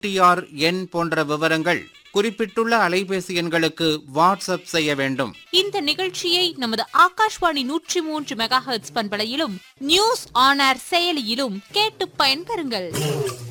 TR எண் போன்ற விவரங்கள் குறிப்பிட்டுள்ள அலைபேசி எண்களுக்கு வாட்ஸ்அப் செய்ய வேண்டும். இந்த நிகழ்ச்சியை நமது Akashvani 103 megahertz பண்பலையிலும் news on air செயலியிலும் கேட்டு பயன்பெறுங்கள்.